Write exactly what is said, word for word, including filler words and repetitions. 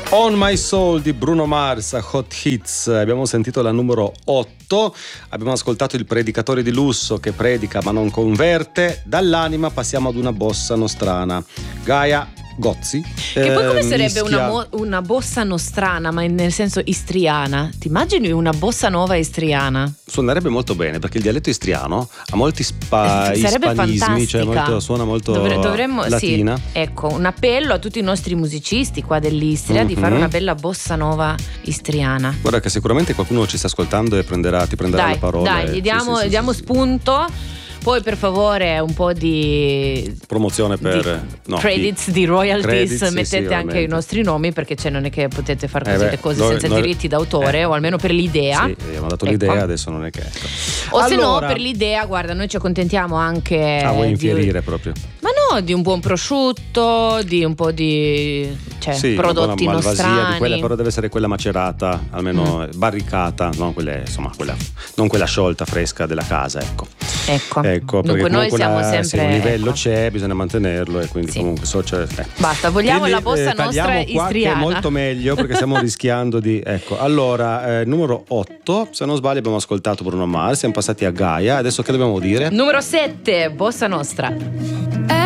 On My Soul di Bruno Mars a Hot Hits. Abbiamo sentito la numero otto, abbiamo ascoltato il predicatore di lusso che predica ma non converte. Dall'anima passiamo ad una bossa nostrana, Gaia Gozzi. Che poi come eh, sarebbe mischia... una, mo- una bossa nostrana, ma nel senso istriana? Ti immagini una bossa nuova istriana? Suonerebbe molto bene perché il dialetto istriano ha molti spa- Sarebbe ispanismi, fantastica. cioè molto, suona molto Dovre- dovremmo, latina. Sì, ecco, un appello a tutti i nostri musicisti qua dell'Istria Mm-hmm. di fare una bella bossa nova istriana. Guarda che sicuramente qualcuno ci sta ascoltando e prenderà, ti prenderà Dai, la parola. dai, e- gli diamo, sì, sì, gli diamo sì, sì. spunto. Poi per favore un po' di Promozione per di no, credits, di, di royalties, credits, sì, mettete sì, anche i ovviamente. nostri nomi, perché cioè non è che potete fare Eh così beh, le cose noi- senza noi- diritti d'autore, eh. o almeno per l'idea. Sì, abbiamo dato Ecco. l'idea, adesso non è che ecco. O se no, Allora- per l'idea, guarda, noi ci accontentiamo anche Ah, vuoi di- infierire proprio? Ma no, di un buon prosciutto, di un po' di cioè, Sì, una prodotti buona malvasia nostrani. di quella, però deve essere quella macerata, almeno Mm. barricata, non quelle, insomma, quella, non quella sciolta, fresca della casa, ecco. Ecco, Ecco, perché dunque noi comunque siamo la- sempre sì, un livello ecco. c'è, bisogna mantenerlo e quindi Sì. comunque so, cioè, eh. Basta, vogliamo Quindi, la bossa eh, tagliamo nostra qua che è istriana. molto meglio perché stiamo rischiando di ecco. Allora, eh, numero otto, se non sbaglio abbiamo ascoltato Bruno Mars, siamo passati a Gaia, adesso che dobbiamo dire? Numero sette, bossa nostra.